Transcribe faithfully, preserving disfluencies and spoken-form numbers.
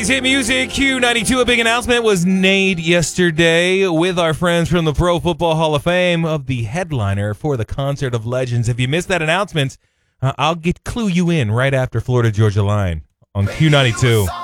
Hit music, Q ninety-two. A big announcement was made yesterday with our friends from the Pro Football Hall of Fame of the headliner for the Concert of Legends. If you missed that announcement, uh, I'll get clue you in right after Florida Georgia Line on Q ninety-two.